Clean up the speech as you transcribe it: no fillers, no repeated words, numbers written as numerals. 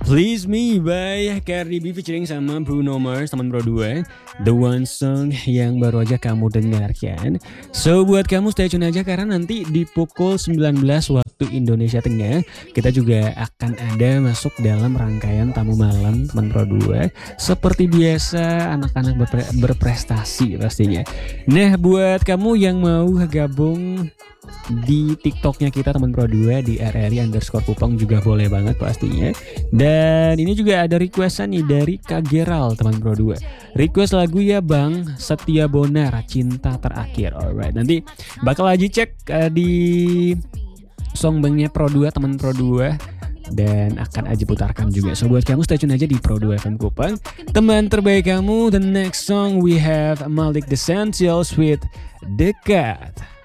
Please Me by Cardi B featuring sama Bruno Mars, teman Pro 2. The One Song yang baru aja kamu dengarkan. So buat kamu stay tune aja karena nanti di pukul 19 waktu Indonesia Tengah kita juga akan ada masuk dalam rangkaian tamu malam teman Pro 2. Seperti biasa anak-anak berprestasi pastinya. Nah buat kamu yang mau gabung di TikToknya kita teman Pro 2 di RRI_Pupong juga boleh banget pastinya. Dan ini juga ada requestan nih dari Kak Geral teman Pro 2. Request lagu ya Bang Setia Bonar Cinta Terakhir. Alright, nanti bakal aja cek di songbanknya Pro 2 teman Pro 2 dan akan aja putarkan juga. So buat kamu stay tune aja di Pro 2 FM Kupang. Teman terbaik kamu. The next song we have Malik The Essentials with Dekat.